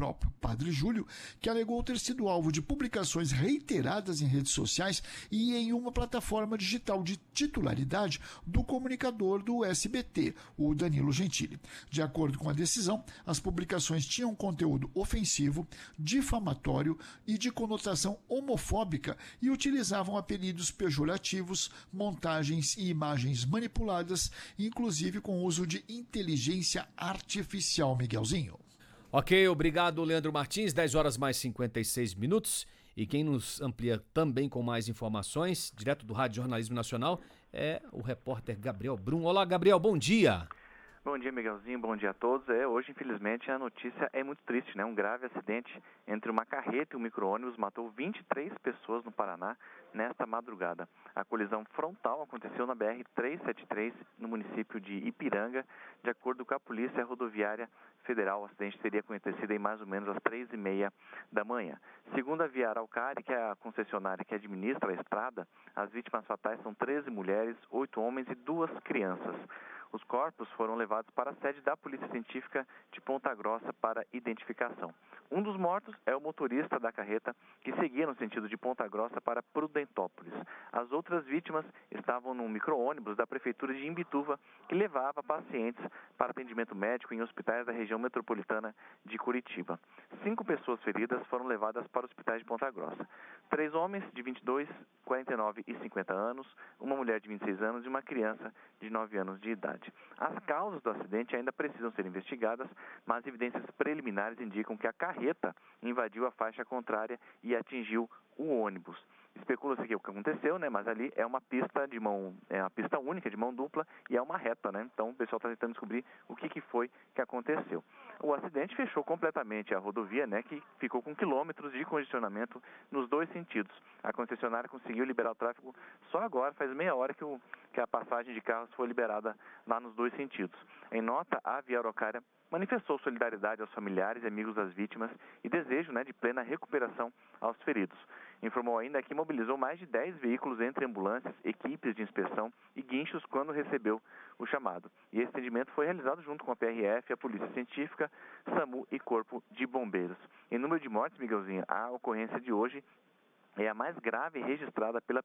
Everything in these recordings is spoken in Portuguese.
próprio Padre Júlio, que alegou ter sido alvo de publicações reiteradas em redes sociais e em uma plataforma digital de titularidade do comunicador do SBT, o Danilo Gentili. De acordo com a decisão, as publicações tinham conteúdo ofensivo, difamatório e de conotação homofóbica e utilizavam apelidos pejorativos, montagens e imagens manipuladas, inclusive com uso de inteligência artificial, Miguelzinho. Ok, obrigado, Leandro Martins, 10 horas mais 56 minutos. E quem nos amplia também com mais informações, direto do Rádio Jornalismo Nacional, é o repórter Gabriel Brum. Olá, Gabriel, bom dia. Bom dia, Miguelzinho, bom dia a todos. Hoje, infelizmente, a notícia é muito triste, né? Um grave acidente entre uma carreta e um micro-ônibus matou 23 pessoas no Paraná nesta madrugada. A colisão frontal aconteceu na BR-373, no município de Ipiranga. De acordo com a Polícia Rodoviária Federal, o acidente teria acontecido em mais ou menos às 3h30 da manhã. Segundo a Via Araucária, que é a concessionária que administra a estrada, as vítimas fatais são 13 mulheres, 8 homens e 2 crianças. Os corpos foram levados para a sede da Polícia Científica de Ponta Grossa para identificação. Um dos mortos é o motorista da carreta, que seguia no sentido de Ponta Grossa para Prudentópolis. As outras vítimas estavam num micro-ônibus da Prefeitura de Imbituva, que levava pacientes para atendimento médico em hospitais da região metropolitana de Curitiba. 5 pessoas feridas foram levadas para hospitais de Ponta Grossa. 3 homens de 22, 49 e 50 anos, uma mulher de 26 anos e uma criança de 9 anos de idade. As causas do acidente ainda precisam ser investigadas, mas evidências preliminares indicam que a carreta invadiu a faixa contrária e atingiu o ônibus. Especula-se que o que aconteceu, né? Mas ali é uma pista de mão, é uma pista única de mão dupla e é uma reta, né? Então o pessoal está tentando descobrir o que foi que aconteceu. O acidente fechou completamente a rodovia, né? Que ficou com quilômetros de congestionamento nos 2 sentidos. A concessionária conseguiu liberar o tráfego só agora, faz meia hora que a passagem de carros foi liberada lá nos 2 sentidos. Em nota, a Via Araucária manifestou solidariedade aos familiares e amigos das vítimas e desejo, de plena recuperação aos feridos. Informou ainda que mobilizou mais de 10 veículos entre ambulâncias, equipes de inspeção e guinchos quando recebeu o chamado. E esse atendimento foi realizado junto com a PRF, a Polícia Científica, SAMU e Corpo de Bombeiros. Em número de mortes, Miguelzinho, a ocorrência de hoje é a mais grave registrada pela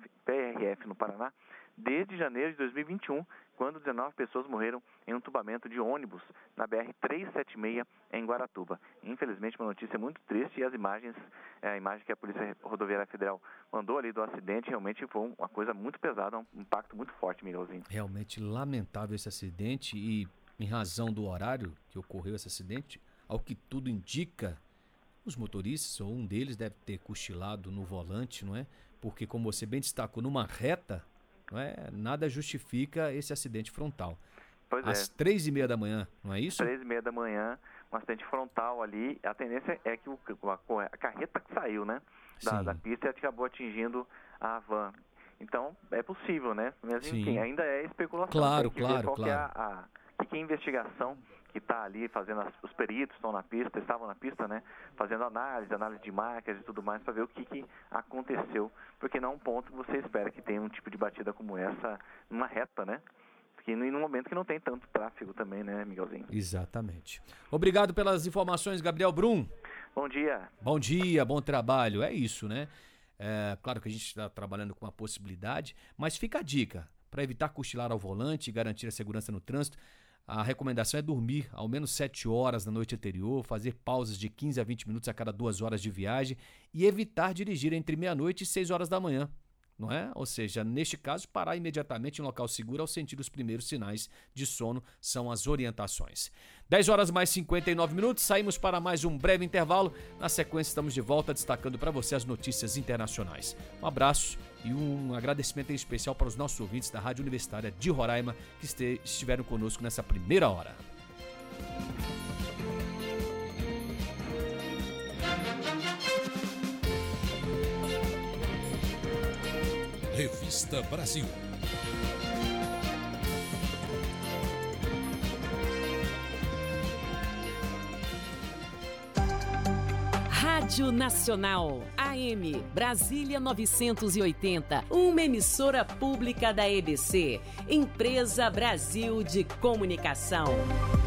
PRF no Paraná desde janeiro de 2021, quando 19 pessoas morreram em um tombamento de ônibus na BR-376 em Guaratuba. Infelizmente, uma notícia muito triste e as imagens, a imagem que a Polícia Rodoviária Federal mandou ali do acidente, realmente foi uma coisa muito pesada, um impacto muito forte, Miguelzinho. Realmente lamentável esse acidente e, em razão do horário que ocorreu esse acidente, ao que tudo indica, os motoristas, ou um deles, deve ter cochilado no volante, não é? Porque, como você bem destacou, numa reta, não é? Nada justifica esse acidente frontal. Pois às 3h30 da manhã, não é isso? 3h30 da manhã, um acidente frontal ali. A tendência é que a carreta que saiu, né, da pista acabou atingindo a van. Então, é possível, né? Mas, enfim, ainda é especulação. Claro. Que é a investigação que está ali fazendo, os peritos estavam na pista, né, fazendo análise de marcas e tudo mais, para ver o que aconteceu, porque não é um ponto que você espera que tenha um tipo de batida como essa numa reta, né, porque num momento que não tem tanto tráfego também, né, Miguelzinho? Exatamente. Obrigado pelas informações, Gabriel Brum. Bom dia. Bom dia, bom trabalho, é isso, né? Claro que a gente está trabalhando com a possibilidade, mas fica a dica, para evitar cochilar ao volante e garantir a segurança no trânsito. A recomendação é dormir ao menos 7 horas na noite anterior, fazer pausas de 15 a 20 minutos a cada 2 horas de viagem e evitar dirigir entre meia-noite e 6 horas da manhã, não é? Ou seja, neste caso, parar imediatamente em local seguro ao sentir os primeiros sinais de sono são as orientações. 10 horas mais 59 minutos, saímos para mais um breve intervalo. Na sequência, estamos de volta destacando para você as notícias internacionais. Um abraço e um agradecimento em especial para os nossos ouvintes da Rádio Universitária de Roraima que estiveram conosco nessa primeira hora. Revista Brasil. Rádio Nacional, AM, Brasília 980, uma emissora pública da EBC, Empresa Brasil de Comunicação.